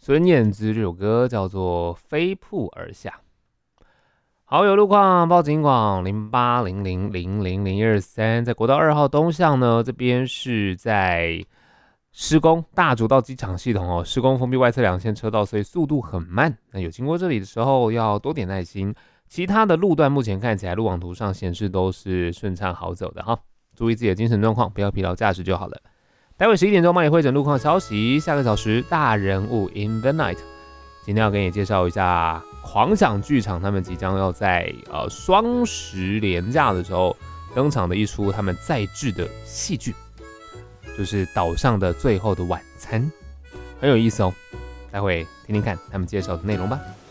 孙燕姿这首歌叫做《飞瀑而下》。好友路况报警广0800000123，在国道2号东向呢，这边是在施工大竹到机场系统施工封闭外侧2线车道，所以速度很慢。那有经过这里的时候要多点耐心。其他的路段目前看起来路网图上显示都是顺畅好走的哈，注意自己的精神状况，不要疲劳驾驶就好了。待会11点钟帮你会诊路况消息，下个小时大人物 in the night。今天要给你介绍一下狂想剧场，他们即将要在双十连假的时候登场的一出他们再制的戏剧，就是岛上的最后的晚餐，很有意思哦。待会听听看他们介绍的内容吧。